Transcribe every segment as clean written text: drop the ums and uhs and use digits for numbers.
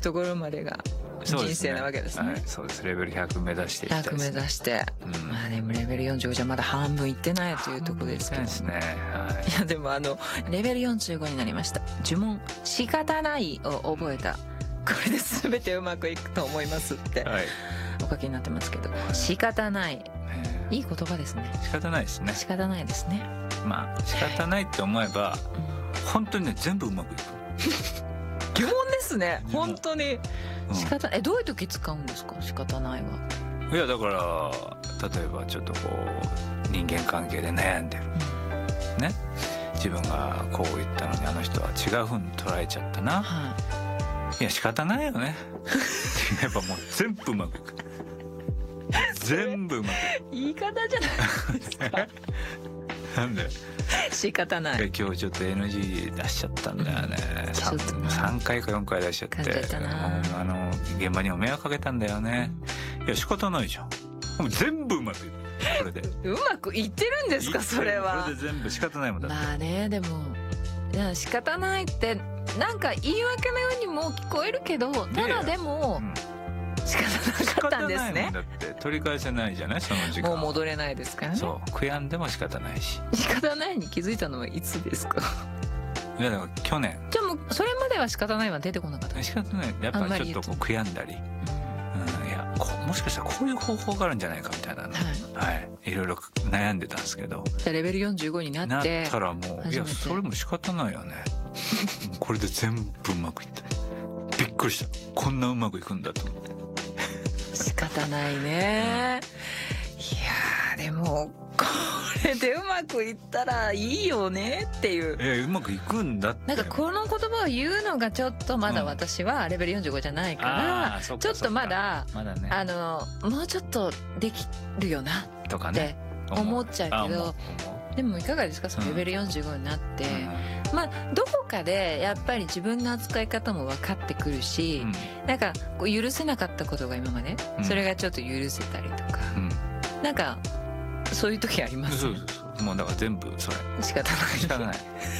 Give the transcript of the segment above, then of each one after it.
ところまでが人生なわけですね。 はい、そうです。レベル100目指していきたいですね。 100目指して、まあでもレベル45じゃまだ半分いってないというところですけどですね。はい。 いやでもレベル45になりました。呪文仕方ないを覚えた。これで全てうまくいくと思いますって、はい、お書きになってますけど、仕方ない、いい言葉ですね。 仕方ないですね。 仕方ないですね。 まあ仕方ないって思えば、本当にね全部うまくいく。 疑問ですね。本当に仕方、どういう時使うんですか、仕方ないは。 いやだから例えばちょっとこう人間関係で悩んでる、ね、自分がこう言ったのにあの人は違う風に捉えちゃったな、いや仕方ないよねやっぱもう全部うまくいく。全部うまくいく。 言い方じゃないですか。 なんで仕方ない。 今日ちょっと NG 出しちゃったんだよね、3回か4回出しちゃって、現場にも迷惑かけたんだよね、いや仕方ないじゃん。もう全部うまくいく。これでうまくいってるんですか、それは。 これで全部仕方ないもんだって。 まあね、でも仕方ないってなんか言い訳のようにも聞こえるけど、ただでも仕方なかったんですね。 だって取り返せないじゃない、その時間。 もう戻れないですからね。 そう、悔やんでも仕方ないし。 仕方ないに気づいたのはいつですか。 いやだから去年。 じゃあもうそれまでは仕方ないは出てこなかった。 仕方ない、やっぱちょっとこう悔やんだり、いやもしかしたらこういう方法があるんじゃないかみたいなの、いろいろ悩んでたんですけど、 レベル45になったらもう、いやそれも仕方ないよねこれで全部うまくいった。びっくりした。こんなうまくいくんだと思って。 仕方ないね、いやでもこれでうまくいったらいいよねっていう。 うまくいくんだって。 なんかこの言葉を言うのがちょっとまだ私はレベル45じゃないから、ちょっとまだもうちょっとできるよなとかって思っちゃうけど、でもいかがですか、そのレベル45になって、まあどこかでやっぱり自分の扱い方も分かってくるし、なんかこう許せなかったことが今まで、それがちょっと許せたりとか、なんかそういう時あります。 そうもうだから全部それ仕方ない。 仕方ない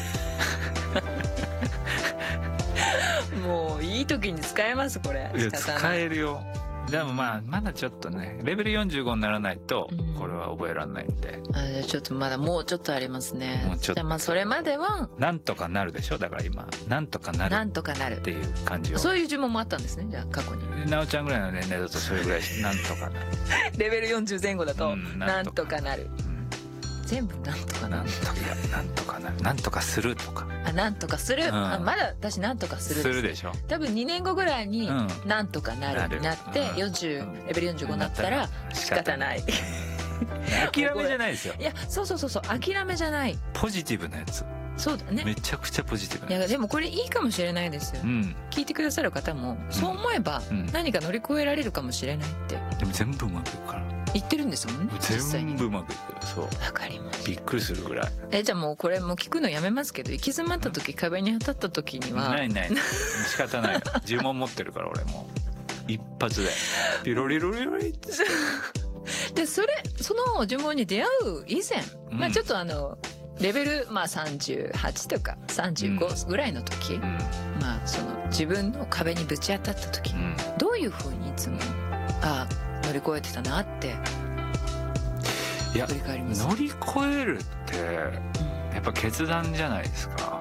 もういい時に使えますこれ。仕方ない。 使えるよ。でもまだちょっとねレベル45にならないとこれは覚えられないんで、 じゃあちょっとまだもうちょっとありますね。もうちょっと。じゃあまあそれまではなんとかなるでしょ。だから今なんとかなるっていう感じを。 そういう呪文もあったんですね、じゃあ過去に。 なおちゃんぐらいの年齢だとそれぐらいなんとかなるレベル40前後だとなんとかなる、全部なんとかなる。 なんとかなる、なんとかするとか。 なんとかする、まだ私なんとかするするでしょ。 多分2年後ぐらいになんとかなるになって、レベル45になったら仕方ない諦めじゃないですよ。 いやそう諦めじゃない、 ポジティブなやつ。そうだね、めちゃくちゃポジティブなやつ。 いやでもこれいいかもしれないですよ、聞いてくださる方もそう思えば何か乗り越えられるかもしれないって。 でも全部うまくいくから言ってるんですもんね。 全部うまくいく。そう、 わかります。 びっくりするぐらい。 じゃあもうこれもう聞くのやめますけど、行き詰まった時、壁に当たった時にはない仕方ない呪文持ってるから俺も一発でピロリロリロリってでその呪文に出会う以前、ちょっとレベル38とか35ぐらいの時、その自分の壁にぶち当たった時、どういうふうにいつも乗り越えてたなって振り返ります。 乗り越えるってやっぱ決断じゃないですか。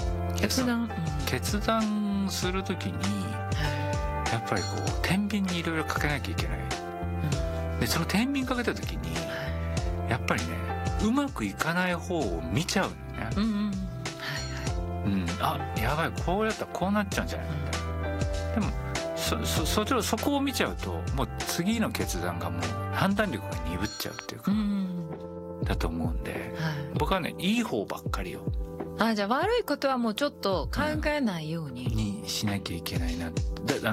決断する時にやっぱりこう天秤にいろいろかけなきゃいけない、でその天秤かけた時にやっぱりねうまくいかない方を見ちゃうんだよね。やばい、こうやったらこうなっちゃうんじゃないみたいな。でもそこを見ちゃうともう次の決断がもう判断力が鈍っちゃうっていうか、だと思うんで、僕はねいい方ばっかりをじゃあ悪いことはもうちょっと考えないようにしなきゃいけないな。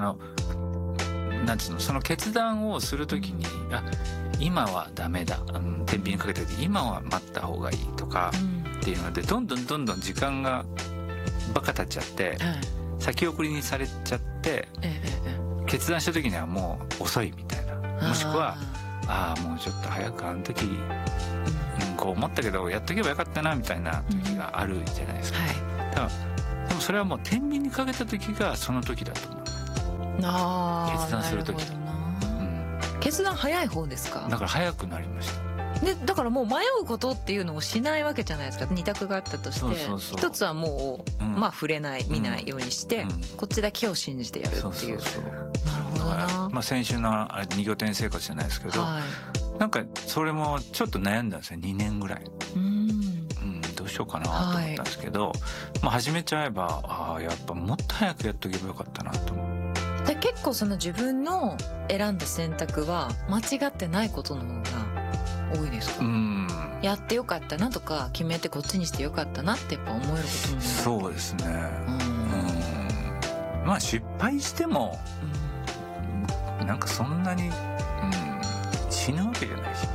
なんつうの、その決断をするときに今はダメだ、天秤にかけた時今は待った方がいいとかっていうのでどんどん時間がバカ経っちゃって、先送りにされちゃって、決断した時にはもう遅いみたいな、もしくはもうちょっと早くあの時こう思ったけどやっとけばよかったなみたいな時があるじゃないですか。でもそれはもう天秤にかけた時がその時だと思う。 決断する時、 決断早い方ですか？ だから早くなりました。 でだからもう迷うことっていうのをしないわけじゃないですか。二択があったとして、一つはもう、まあ触れない見ないようにして、こっちだけを信じてやるっていう。なるほどな。 まあ先週の2拠点生活じゃないですけど、なんかそれもちょっと悩んだんですよ、2年ぐらい。どうしようかなと思ったんですけど、まあ始めちゃえばやっぱもっと早くやっとけばよかったなと思う。 で結構その自分の選んだ選択は間違ってないことの方が多いですか？やってよかったなとか決めてこっちにしてよかったなってやっぱ思えることも。 そうですね。まあ失敗しても、なんかそんなに、死ぬわけじゃないし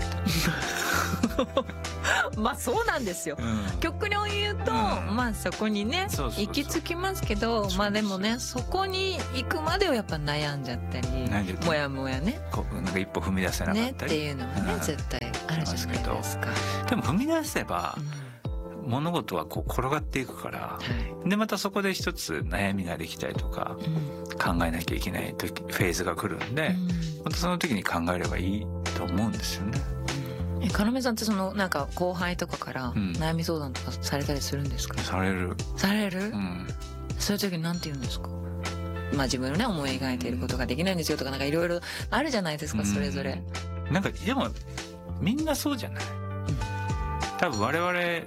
まあそうなんですよ、極論言うと、まあそこにね行き着きますけど、まあでもねそこに行くまではやっぱ悩んじゃったりもやもやね、 なんか一歩踏み出せなかったりっていうのはね絶対あるじゃないですか。 でも踏み出せば物事はこう転がっていくから、でまたそこで一つ悩みができたりとか、考えなきゃいけない時フェーズが来るんで、またその時に考えればいいと思うんですよね。 要さんってそのなんか後輩とかから悩み相談とかされたりするんですか？ される。 そういう時に何て言うんですか？まあ自分のね思い描いていることができないんですよとかなんかいろいろあるじゃないですか、それぞれ。 なんかでもみんなそうじゃない？多分我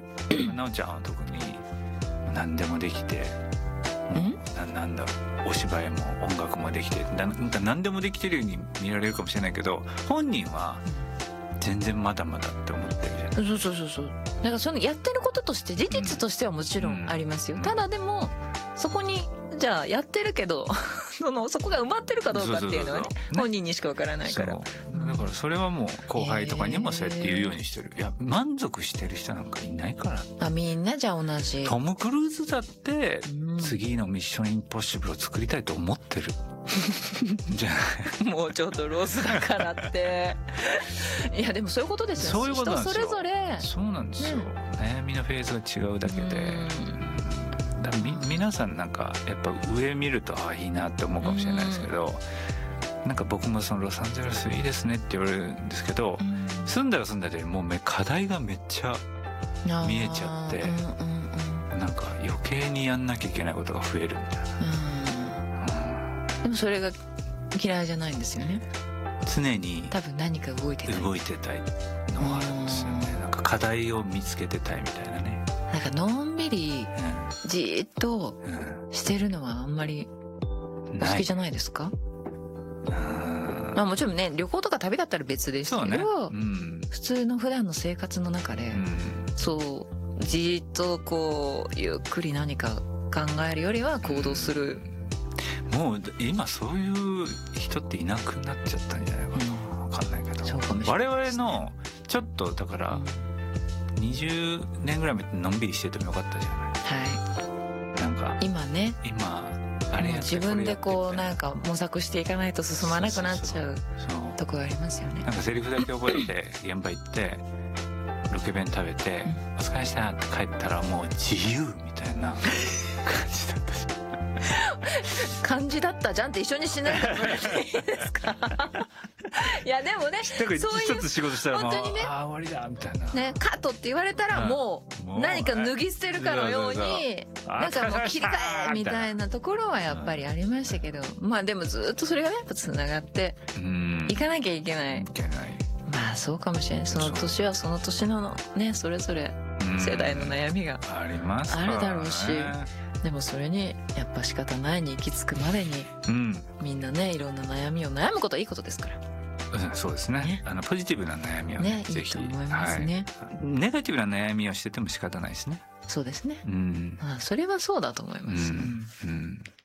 々なおちゃんは特に何でもできて、なんだろう、お芝居も音楽もできて、何でもできてるように見られるかもしれないけど、本人は全然まだまだって思ってるじゃない。 そう。だからそのやってることとして事実としてはもちろんありますよ。ただでもそこにじゃあやってるけどそこが埋まってるかどうかっていうのはね本人にしかわからないから。 だからそれはもう後輩とかにもそうやって言うようにしてる。いや満足してる人なんかいないから。 みんなじゃあ同じ。 トム・クルーズだって次のミッションインポッシブルを作りたいと思ってる。じゃないもうちょっとロスだからっていやでもそういうことですよ。 そういうことなんですよ。 人それぞれそうなんですよ、悩みのフェーズが違うだけで、皆さんなんかやっぱ上見るといいなって思うかもしれないですけど、なんか僕もそのロサンゼルスいいですねって言われるんですけど、住んだら住んだでもう課題がめっちゃ見えちゃって、なんか余計にやんなきゃいけないことが増えるみたいな。 でもそれが嫌いじゃないんですよね。 常に多分何か動いてたいのがあるんですよね。なんか課題を見つけてたいみたいなね。 なんかのんびりじーっとしてるのはあんまりお好きじゃないですか？まあもちろんね旅行とか旅だったら別ですけど、普通の普段の生活の中で、そうじーっとこうゆっくり何か考えるよりは行動する。 もう今そういう人っていなくなっちゃったんじゃないかな、分かんないけど。我々のちょっとだから20年ぐらい前のんびりしててもよかったじゃない。なんか今あれやって自分でこうなんか模索していかないと進まなくなっちゃうとこありますよね。 なんかセリフだけ覚えて現場行ってロケ弁食べてお疲れしたって帰ったらもう自由みたいな感じだったし感じだったじゃんって一緒にしないと思わないですか？いやでもね、 そういう一つ仕事したら本当にね、 終わりだみたいなね、カットって言われたらもう何か脱ぎ捨てるかのようになんかもう切り替えみたいなところはやっぱりありましたけど、まあでもずっとそれがねやっぱつながっていかなきゃいけない。まあそうかもしれない。その年はその年のねそれぞれ世代の悩みがあるだろうし、でもそれにやっぱ仕方ないに行き着くまでに、みんなねいろんな悩みを悩むことはいいことですから。 そうですね。ポジティブな悩みをねぜひ。 いいと思いますね。 ネガティブな悩みをしてても仕方ないですね。 そうですね。それはそうだと思います。